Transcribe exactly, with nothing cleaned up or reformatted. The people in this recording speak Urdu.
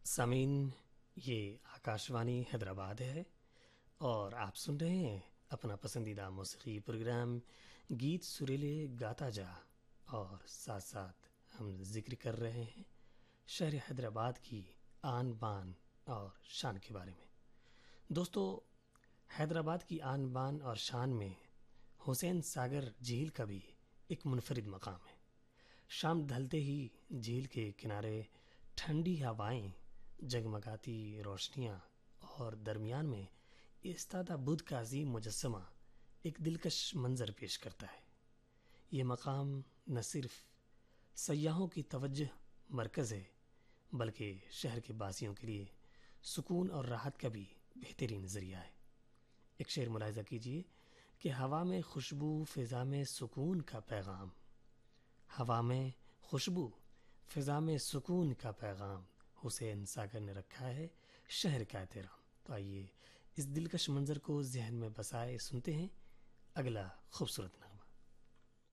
سامعین، یہ آکاشوانی حیدرآباد ہے اور آپ سن رہے ہیں اپنا پسندیدہ موسیقی پروگرام گیت سریلے گاتا جا، اور ساتھ ساتھ ہم ذکر کر رہے ہیں شہر حیدرآباد کی آن بان اور شان کے بارے میں۔ دوستو، حیدرآباد کی آن بان اور شان میں حسین ساگر جھیل کا بھی ایک منفرد مقام ہے۔ شام ڈھلتے ہی جھیل کے کنارے ٹھنڈی ہوائیں، جگمگاتی روشنیاں اور درمیان میں ایستادہ بدھ کا عظیم مجسمہ ایک دلکش منظر پیش کرتا ہے۔ یہ مقام نہ صرف سیاحوں کی توجہ مرکز ہے بلکہ شہر کے باسیوں کے لیے سکون اور راحت کا بھی بہترین ذریعہ ہے۔ ایک شعر ملاحظہ کیجیے کہ ہوا میں خوشبو فضا میں سکون کا پیغام، ہوا میں خوشبو فضا میں سکون کا پیغام، حسین ساگر نے رکھا ہے شہر کا احترام۔ تو آئیے اس دلکش منظر کو ذہن میں بسائے سنتے ہیں اگلا خوبصورت نغمہ۔